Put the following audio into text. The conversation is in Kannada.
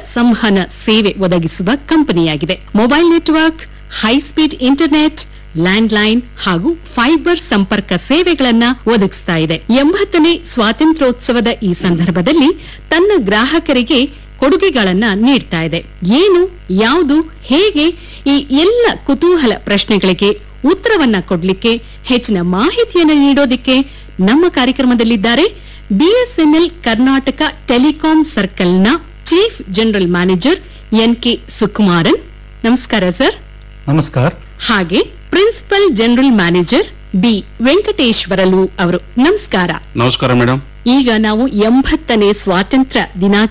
ಸಂವಹನ ಸೇವೆ ಒದಗಿಸುವ ಕಂಪನಿಯಾಗಿದೆ. Mobile network, high speed internet, landline ಹಾಗೂ ಫೈಬರ್ ಸಂಪರ್ಕ ಸೇವೆಗಳನ್ನ ಒದಗಿಸ್ತಾ ಇದೆ. 80ನೇ ಸ್ವಾತಂತ್ರ್ಯೋತ್ಸವದ ಈ ಸಂದರ್ಭದಲ್ಲಿ ತನ್ನ ಗ್ರಾಹಕರಿಗೆ ಕೊಡುಗೆಗಳನ್ನ ನೀಡ್ತಾ ಇದೆ. ಏನು, ಯಾವುದು, ಹೇಗೆ ಈ ಎಲ್ಲ ಕುತೂಹಲ ಪ್ರಶ್ನೆಗಳಿಗೆ ಉತ್ತರವನ್ನ ಕೊಡ್ಲಿಕ್ಕೆ, ಹೆಚ್ಚಿನ ಮಾಹಿತಿಯನ್ನು ನೀಡೋದಿಕ್ಕೆ ನಮ್ಮ ಕಾರ್ಯಕ್ರಮದಲ್ಲಿದ್ದಾರೆ BSNL Karnataka telecom ಸರ್ಕಲ್ನ chief general manager ಎನ್.ಕೆ. Sukumaran. ನಮಸ್ಕಾರ ಸರ್. ನಮಸ್ಕಾರ. ಹಾಗೆ principal general manager B Venkateswarlu ಅವರು. ನಮಸ್ಕಾರ. ನಮಸ್ಕಾರ ಮೇಡಮ್. ಈಗ ನಾವು 80ನೇ ಸ್ವಾತಂತ್ರ್ಯ ದಿನಾಚರಣೆ